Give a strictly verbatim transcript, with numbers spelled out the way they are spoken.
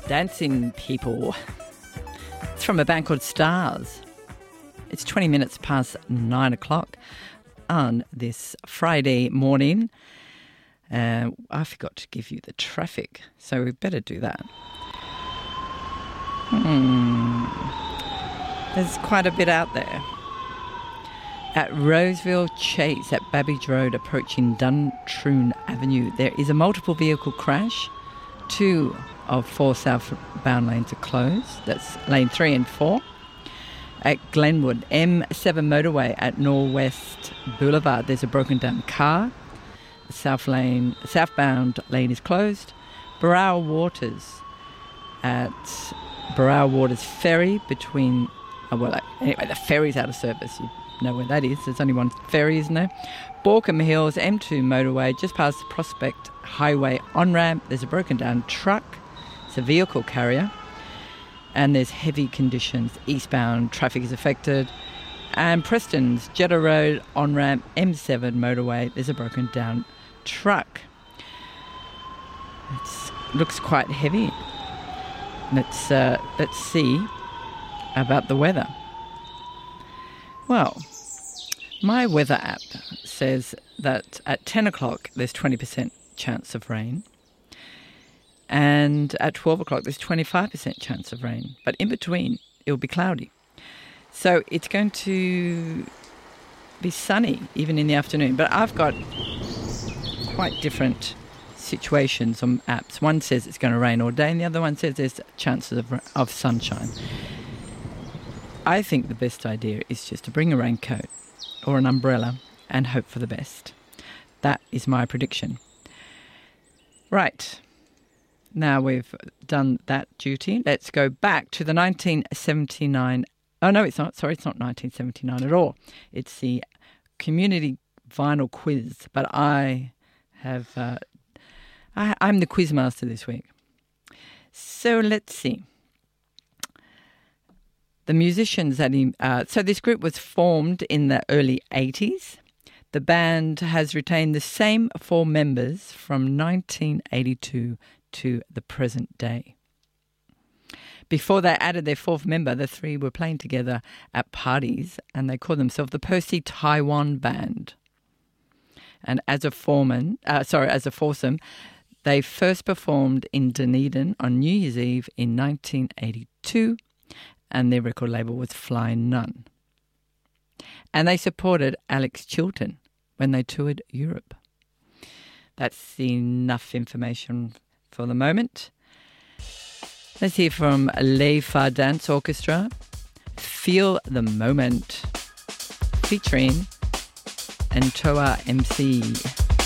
Dancing People. It's from a band called Stars. It's twenty minutes past nine o'clock on this Friday morning. Uh, I forgot to give you the traffic, so we better do that. Hmm. There's quite a bit out there. At Roseville Chase at Babbage Road approaching Duntroon Avenue, there is a multiple vehicle crash. Two of four southbound lanes are closed. That's lane three and four. At Glenwood, M seven motorway at Norwest Boulevard, there's a broken down car. The south lane, southbound lane is closed. Burrell Waters at Burrell Waters Ferry between, oh, well, anyway, the ferry's out of service. You know where that is. There's only one ferry, isn't there? Borkham Hills, M two motorway, just past the Prospect Highway on-ramp. There's a broken down truck. It's a vehicle carrier. And there's heavy conditions. Eastbound traffic is affected. And Preston's Jeddah Road on-ramp, M seven motorway. There's a broken down truck. It looks quite heavy. Let's, uh, let's see about the weather. Well, my weather app says that at ten o'clock there's twenty percent chance of rain. And at twelve o'clock there's twenty-five percent chance of rain. But in between, it'll be cloudy. So it's going to be sunny even in the afternoon. But I've got quite different situations on apps. One says it's going to rain all day and the other one says there's chances of, of sunshine. I think the best idea is just to bring a raincoat or an umbrella and hope for the best. That is my prediction. Right. Now we've done that duty. Let's go back to the nineteen seventy-nine. Oh, no, it's not. Sorry, it's not nineteen seventy-nine at all. It's the community vinyl quiz. But I have, uh, I, I'm the quiz master this week. So let's see. The musicians that he, uh, so this group was formed in the early eighties. The band has retained the same four members from nineteen eighty-two to the present day. Before they added their fourth member, the three were playing together at parties and they called themselves the Percy Taiwan Band. And as a foreman, uh, sorry, as a foursome, they first performed in Dunedin on New Year's Eve in nineteen eighty-two. And their record label was Flying Nun. And they supported Alex Chilton when they toured Europe. That's enough information for the moment. Let's hear from Les Fa Dance Orchestra, Feel the Moment, featuring Antoa M C.